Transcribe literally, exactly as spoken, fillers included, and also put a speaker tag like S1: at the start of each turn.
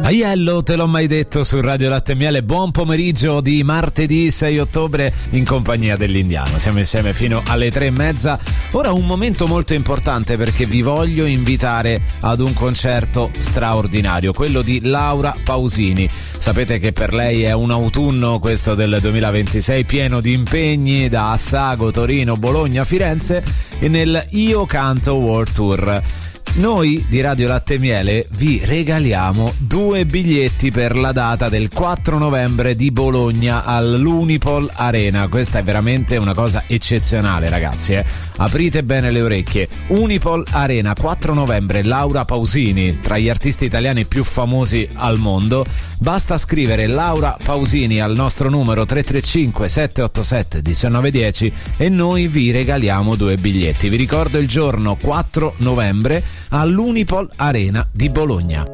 S1: Aiello, te l'ho mai detto su Radio Latte e Miele. Buon pomeriggio di martedì sei ottobre in compagnia dell'Indiano. Siamo insieme fino alle tre e mezza. Ora un momento molto importante perché vi voglio invitare ad un concerto straordinario, quello di Laura Pausini. Sapete che per lei è un autunno questo del duemilaventisei pieno di impegni da Assago, Torino, Bologna, Firenze e nel Io Canto World Tour. Noi di Radio Latte e Miele vi regaliamo due biglietti per la data del quattro novembre di Bologna all'Unipol Arena. Questa è veramente una cosa eccezionale, ragazzi, eh? Aprite bene le orecchie. Unipol Arena, quattro novembre, Laura Pausini, tra gli artisti italiani più famosi al mondo. Basta scrivere Laura Pausini al nostro numero tre tre cinque sette otto sette uno nove uno zero e noi vi regaliamo due biglietti. Vi ricordo il giorno quattro novembre all'Unipol Arena di Bologna.